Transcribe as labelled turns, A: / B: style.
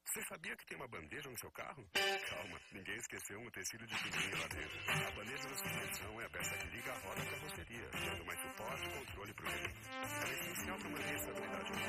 A: Você sabia que tem uma bandeja no seu carro? Calma, ninguém esqueceu um utensílio de cozinha lá dentro. A bandeja da suspensão é a peça que liga a roda à carroceria, dando mais suporte e controle para o veículo. Ela é essencial para manter a estabilidade